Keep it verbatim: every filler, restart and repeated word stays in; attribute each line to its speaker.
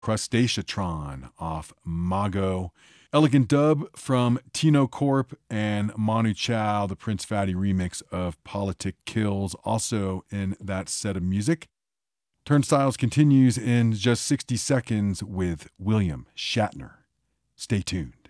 Speaker 1: Crustaceatron off Mago. Elegant dub from Tino Corp and Manu Chao, the Prince Fatty remix of Politic Kills, also in that set of music. Turnstiles continues in just sixty seconds with William Shatner. Stay tuned.